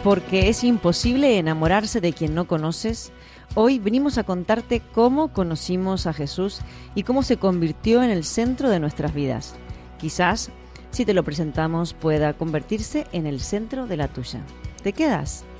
Porque es imposible enamorarse de quien no conoces, hoy venimos a contarte cómo conocimos a Jesús y cómo se convirtió en el centro de nuestras vidas. Quizás, si te lo presentamos, pueda convertirse en el centro de la tuya. ¿Te quedas?